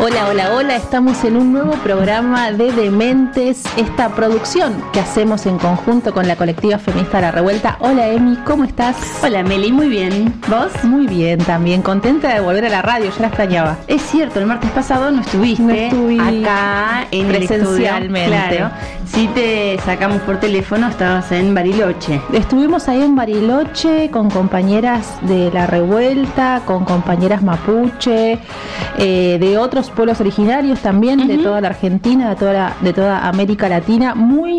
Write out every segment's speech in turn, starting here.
Hola, hola, hola, estamos en un nuevo programa de Dementes, esta producción que hacemos en conjunto con la colectiva feminista La Revuelta. Hola Emi, ¿cómo estás? Hola Meli, muy bien. ¿Vos? Muy bien, también contenta de volver a la radio, ya la extrañaba. Es cierto, el martes pasado no estuviste acá en presencialmente. Claro, sí te sacamos por teléfono, estabas en Bariloche. Estuvimos ahí en Bariloche con compañeras de La Revuelta, con compañeras mapuche, de otros pueblos originarios también, de toda la Argentina, de toda América Latina. Muy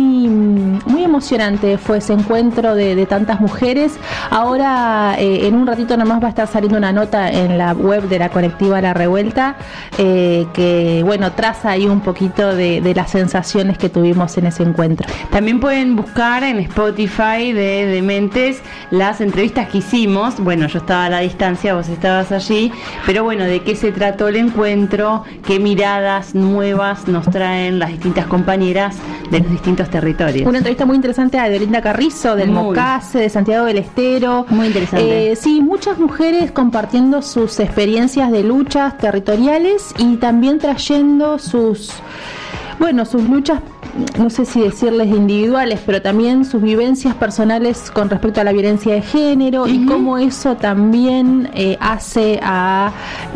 emocionante fue ese encuentro de tantas mujeres. Ahora en un ratito nomás va a estar saliendo una nota en la web de la colectiva La Revuelta que bueno, traza ahí un poquito de las sensaciones que tuvimos en ese encuentro. También pueden buscar en Spotify de Dementes las entrevistas que hicimos. Bueno, yo estaba a la distancia, vos estabas allí, pero bueno, ¿de qué se trató el encuentro? ¿Qué miradas nuevas nos traen las distintas compañeras de los distintos territorios? Una entrevista muy interesante a Deolinda Carrizo, del Mocase, de Santiago del Estero. Muy interesante. Sí, muchas mujeres compartiendo sus experiencias de luchas territoriales y también trayendo sus luchas, no sé si decirles individuales, pero también sus vivencias personales con respecto a la violencia de género y cómo eso también hace a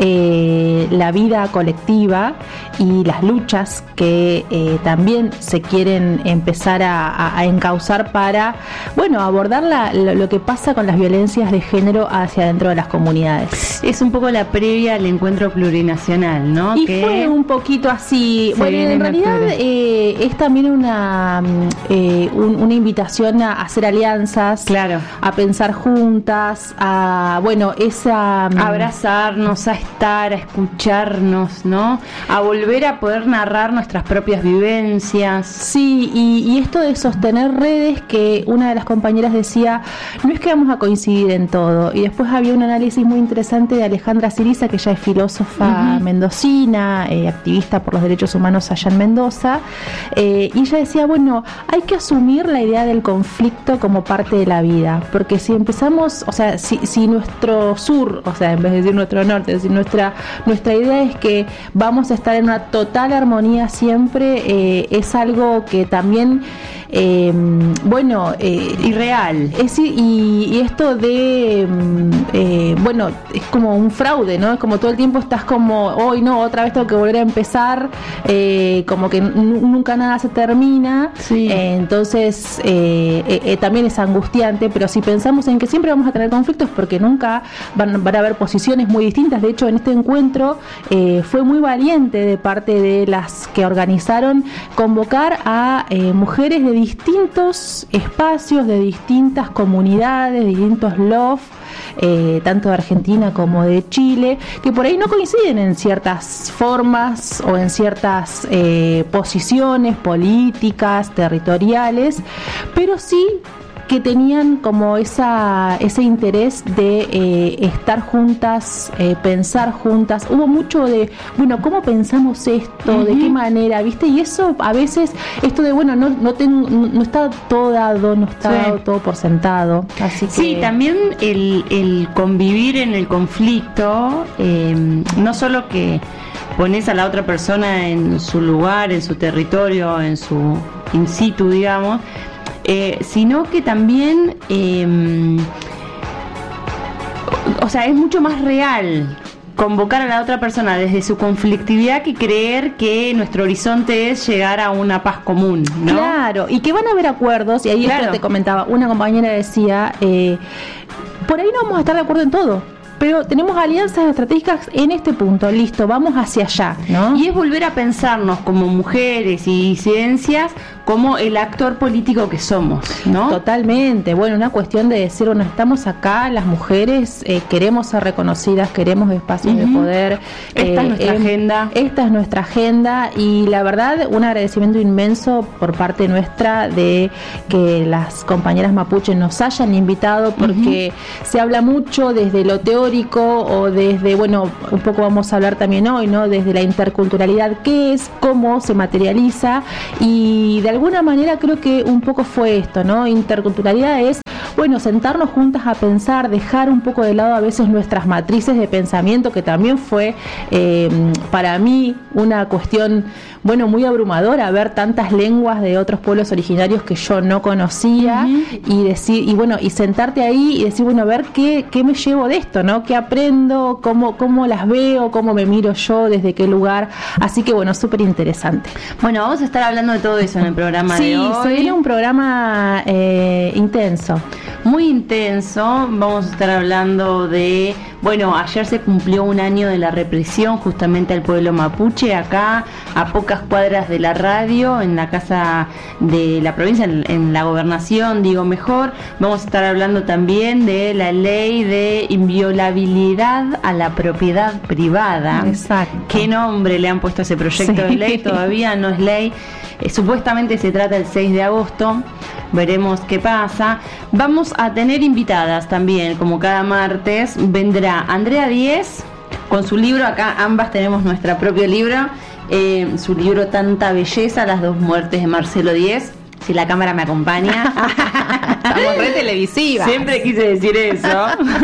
la vida colectiva y las luchas que también se quieren empezar a encauzar para, abordar lo que pasa con las violencias de género hacia dentro de las comunidades. Es un poco la previa al encuentro plurinacional, ¿no? Y que fue un poquito así. Bueno, en realidad es también una invitación a hacer alianzas, claro, a pensar juntas, a abrazarnos, a estar, a escucharnos, ¿no? A volver a poder narrar nuestras propias vivencias. Sí, y esto de sostener redes, que una de las compañeras decía, no es que vamos a coincidir en todo. Y después había un análisis muy interesante de Alejandra Siriza, que ella es filósofa mendocina, activista por los derechos humanos allá en Mendoza, y ella decía, hay que asumir la idea del conflicto como parte de la vida, porque si empezamos, si nuestro sur, en vez de decir nuestro norte, es decir, nuestra idea es que vamos a estar en una total armonía siempre, es algo que también irreal. Y esto de es como un fraude, ¿no? Es como todo el tiempo estás como, hoy no, otra vez tengo que volver a empezar, como que nunca nada se termina. Sí. Entonces también es angustiante, pero si pensamos en que siempre vamos a tener conflictos, porque nunca van a haber posiciones muy distintas. De hecho, en este encuentro fue muy valiente de parte de las que organizaron convocar a mujeres de distintos espacios, de distintas comunidades, de distintos LOF, tanto de Argentina como de Chile, que por ahí no coinciden en ciertas formas o en ciertas posiciones políticas, territoriales, pero sí que tenían como ese interés de estar juntas, pensar juntas. Hubo mucho de, ¿cómo pensamos esto? ¿De qué manera? ¿Viste? Y eso a veces, esto de, no está todo dado, no está dado todo por sentado. Así que... Sí, también el convivir en el conflicto, no solo que pones a la otra persona en su lugar, en su territorio, en su in situ, digamos, sino que también es mucho más real convocar a la otra persona desde su conflictividad que creer que nuestro horizonte es llegar a una paz común, ¿no? Claro, y que van a haber acuerdos, y ahí esto te comentaba, una compañera decía, por ahí no vamos a estar de acuerdo en todo, pero tenemos alianzas estratégicas en este punto, listo, vamos hacia allá, ¿no? Y es volver a pensarnos como mujeres y disidencias como el actor político que somos, ¿no? Totalmente, una cuestión de decir, estamos acá, las mujeres queremos ser reconocidas, queremos espacios de poder. Esta es nuestra agenda. Esta es nuestra agenda, y la verdad, un agradecimiento inmenso por parte nuestra de que las compañeras mapuches nos hayan invitado, porque se habla mucho desde lo teórico o desde, un poco vamos a hablar también hoy, ¿no? Desde la interculturalidad, qué es, cómo se materializa, y de alguna manera creo que un poco fue esto, ¿no? Interculturalidad es, bueno, sentarnos juntas a pensar, dejar un poco de lado a veces nuestras matrices de pensamiento, que también fue para mí una cuestión, bueno, muy abrumadora, ver tantas lenguas de otros pueblos originarios que yo no conocía, y decir, y bueno, y sentarte ahí y decir, bueno, a ver qué me llevo de esto, ¿no? ¿Qué aprendo? ¿Cómo las veo? ¿Cómo me miro yo? ¿Desde qué lugar? Así que bueno, súper interesante. Bueno, vamos a estar hablando de todo eso en el programa de hoy. Sí, se viene un programa intenso. Muy intenso. Vamos a estar hablando de, bueno, ayer se cumplió un año de la represión justamente al pueblo mapuche, acá a pocas cuadras de la radio, en la casa de la provincia, en la gobernación, digo mejor. Vamos a estar hablando también de la ley de inviolabilidad a la propiedad privada. Exacto. ¿Qué nombre le han puesto a ese proyecto de ley? Todavía no es ley. Supuestamente se trata el 6 de agosto. Veremos qué pasa. Vamos a tener invitadas también, como cada martes. Vendrá Andrea Díez con su libro. Acá ambas tenemos nuestro propio libro. Su libro Tanta Belleza, las dos muertes de Marcelo Díez. Si la cámara me acompaña. Estamos re televisivas. Siempre quise decir eso.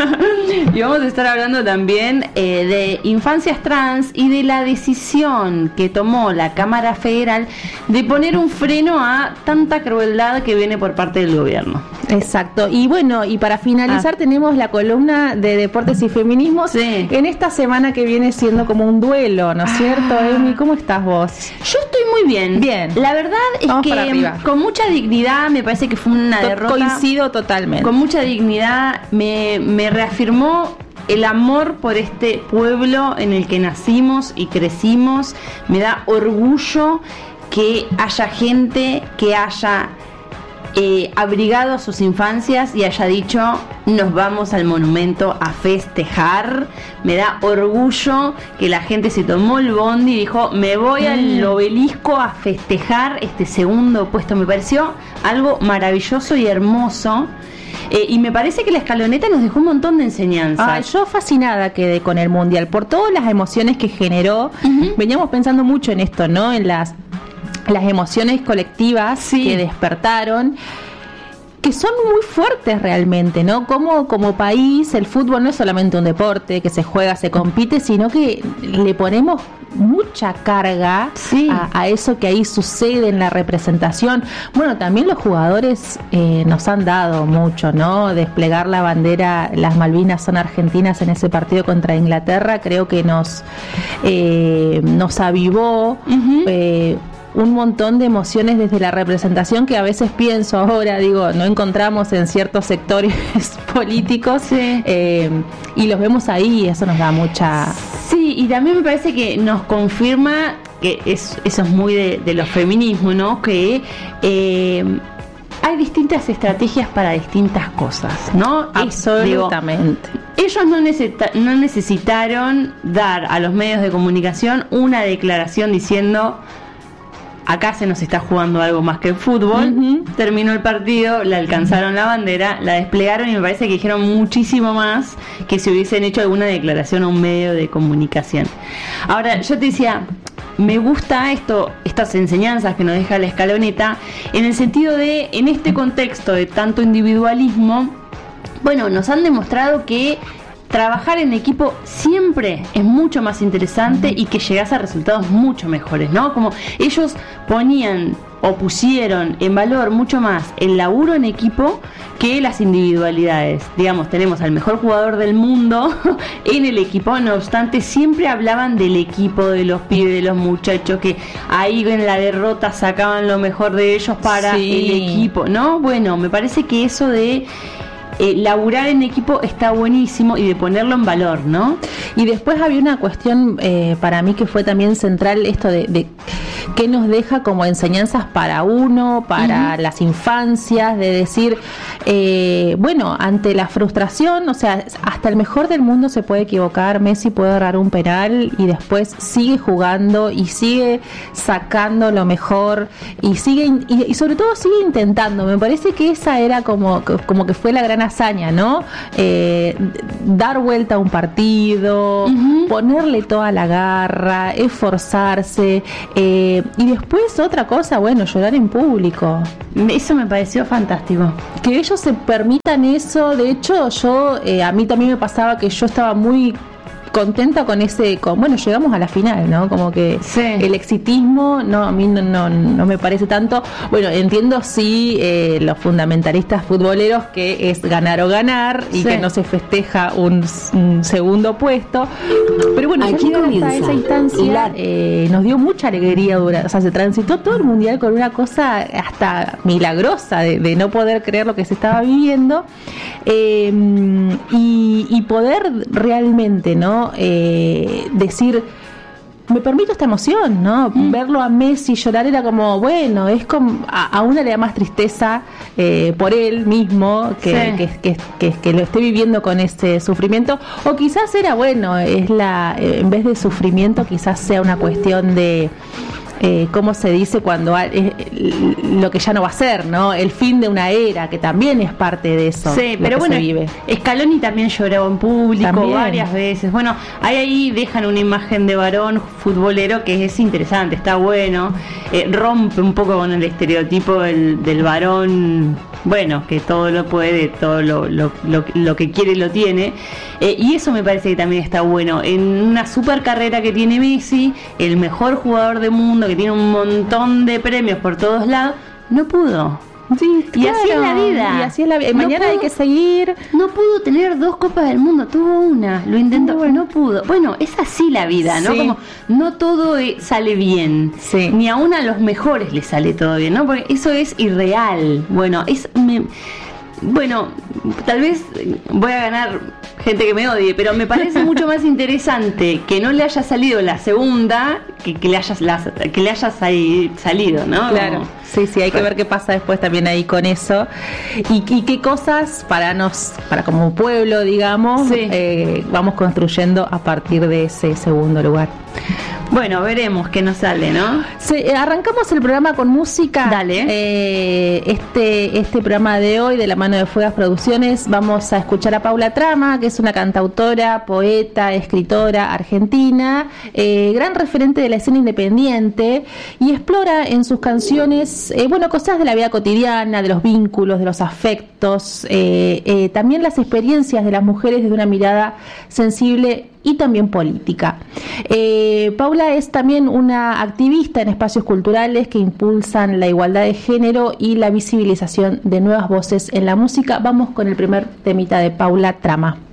Y vamos a estar hablando también de infancias trans y de la decisión que tomó la Cámara Federal de poner un freno a tanta crueldad que viene por parte del gobierno. Exacto. Y bueno, y para finalizar tenemos la columna de deportes y feminismos, sí, en esta semana que viene siendo como un duelo, ¿no es cierto, Emi? ¿Cómo estás vos? Yo estoy muy bien. Bien. La verdad es Vamos que con mucha dignidad, me parece que fue una derrota. Coincido totalmente. Con mucha dignidad me reafirmó el amor por este pueblo en el que nacimos y crecimos. Me da orgullo que haya gente que haya abrigado sus infancias y haya dicho, nos vamos al monumento a festejar. Me da orgullo que la gente se tomó el bondi y dijo, me voy al obelisco a festejar este segundo puesto. Me pareció algo maravilloso y hermoso. Y me parece que la escaloneta nos dejó un montón de enseñanzas. Yo fascinada quedé con el Mundial por todas las emociones que generó. Veníamos pensando mucho en esto, ¿no? En las emociones colectivas, sí, que despertaron, que son muy fuertes realmente, ¿no? Como país, el fútbol no es solamente un deporte que se juega, se compite, sino que le ponemos mucha carga, sí, a eso que ahí sucede en la representación. Bueno, también los jugadores nos han dado mucho, ¿no? Desplegar la bandera, las Malvinas son argentinas en ese partido contra Inglaterra, creo que nos avivó un montón de emociones desde la representación que a veces pienso ahora, digo, no encontramos en ciertos sectores políticos, sí, y los vemos ahí y eso nos da mucha... Sí, y también me parece que nos confirma que eso es muy de los feminismos, ¿no? Que hay distintas estrategias para distintas cosas, ¿no? Absolutamente. Ellos no necesitaron dar a los medios de comunicación una declaración diciendo... Acá se nos está jugando algo más que el fútbol. Terminó el partido, le alcanzaron la bandera, la desplegaron y me parece que dijeron muchísimo más que si hubiesen hecho alguna declaración a un medio de comunicación. Ahora, yo te decía, me gusta estas enseñanzas que nos deja la escaloneta, en el sentido de, en este contexto de tanto individualismo, bueno, nos han demostrado que trabajar en equipo siempre es mucho más interesante y que llegás a resultados mucho mejores, ¿no? Como ellos ponían o pusieron en valor mucho más el laburo en equipo que las individualidades. Digamos, tenemos al mejor jugador del mundo en el equipo, no obstante siempre hablaban del equipo, de los pibes, de los muchachos, que ahí en la derrota sacaban lo mejor de ellos para el equipo, ¿no? Bueno, me parece que eso de laburar en equipo está buenísimo y de ponerlo en valor, ¿no? Y después había una cuestión para mí que fue también central, esto de qué nos deja como enseñanzas para uno, para las infancias, de decir, bueno, ante la frustración, o sea, hasta el mejor del mundo se puede equivocar, Messi puede errar un penal y después sigue jugando y sigue sacando lo mejor y sigue y sobre todo sigue intentando. Me parece que esa era como que fue la gran hazaña, ¿no? Dar vuelta a un partido, ponerle toda la garra, esforzarse, y después otra cosa, bueno, llorar en público. Eso me pareció fantástico. Que ellos ellos se permitan eso. De hecho, a mí también me pasaba que yo estaba muy contenta con bueno, llegamos a la final, ¿no? Como que sí. El exitismo, no, a mí no me parece tanto. Bueno, entiendo sí los fundamentalistas futboleros que es ganar o ganar y que no se festeja un segundo puesto. Pero bueno, ya llegar hasta esa instancia nos dio mucha alegría, o sea, se transitó todo el mundial con una cosa hasta milagrosa de no poder creer lo que se estaba viviendo, y poder realmente, ¿no? Decir, me permito esta emoción, ¿no? Verlo a Messi llorar era como, bueno, es como a una le da más tristeza por él mismo que lo esté viviendo con ese sufrimiento, o quizás era, bueno, en vez de sufrimiento quizás sea una cuestión de ¿cómo se dice? Cuando lo que ya no va a ser, ¿no? El fin de una era, que también es parte de eso. Sí, pero bueno, Scaloni también lloró en público varias veces. Bueno, ahí dejan una imagen de varón futbolero que es interesante, está bueno, rompe un poco con el estereotipo del varón, bueno, que todo lo puede, todo lo que quiere lo tiene, y eso me parece que también está bueno. En una super carrera que tiene Messi, el mejor jugador del mundo, que tiene un montón de premios por todos lados, no pudo. Sí, y claro, así es la vida. Y así es la vida. Mañana hay que seguir. No pudo tener 2 Copas del Mundo, tuvo una, lo intentó, pero no pudo. Bueno, es así la vida, ¿no? Como no todo sale bien. Sí. Ni aún a los mejores les sale todo bien, ¿no? Porque eso es irreal. Bueno, bueno, tal vez voy a ganar gente que me odie, pero me parece mucho más interesante que no le haya salido la segunda que le haya salido, ¿no? Claro, sí, hay que ver qué pasa después también ahí con eso y qué cosas para como pueblo, digamos, vamos construyendo a partir de ese segundo lugar. Bueno, veremos qué nos sale, ¿no? Arrancamos el programa con música. Dale. Este programa de hoy, de la mano de Fuegas Producciones, vamos a escuchar a Paula Trama, que es una cantautora, poeta, escritora argentina, gran referente de la escena independiente, y explora en sus canciones, cosas de la vida cotidiana, de los vínculos, de los afectos, también las experiencias de las mujeres desde una mirada sensible y también política. Paula es también una activista en espacios culturales que impulsan la igualdad de género y la visibilización de nuevas voces en la música. Vamos con el primer temita de Paula Trama.